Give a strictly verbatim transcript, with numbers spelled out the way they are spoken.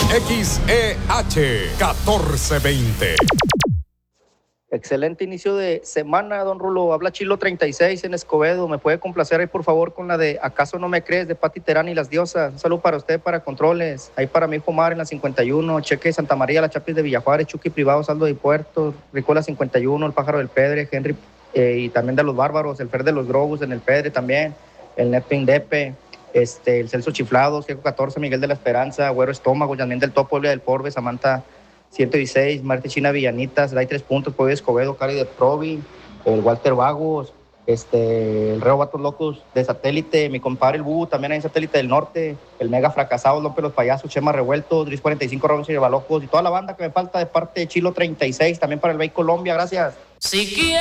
X E H catorce veinte. Excelente inicio de semana, don Rulo. Habla Chilo treinta y seis en Escobedo. ¿Me puede complacer ahí, por favor, con la de ¿Acaso no me crees? De Pati Terán y las Diosas? Un saludo para usted, para controles. Ahí para mi hijo Omar en la cincuenta y uno. Cheque de Santa María, la Chapis de Villajuárez, Chucky Privado, Saldo de Puerto, Ricola cincuenta y uno, el Pájaro del Pedre, Henry, eh, y también de los Bárbaros, el Fer de los Grogus en el Pedre también, el Neto Indepe, este, el Celso Chiflados, Gieco catorce, Miguel de la Esperanza, Güero Estómago, Yamín del Topo, Elia del Porbe, Samantha ciento dieciséis, Marte China Villanitas, Ray Tres Puntos, Pollo Escobedo, Cari de Provi, el Walter Vagos, este, el Reo Vatos Locos de Satélite, mi compadre el Búho, también hay Satélite del Norte, el Mega Fracasado, López Los Payasos, Chema Revuelto, Dris cuarenta y cinco, Robinson y Balocos, y toda la banda que me falta de parte de Chilo treinta y seis, también para el Bay Colombia, gracias. Si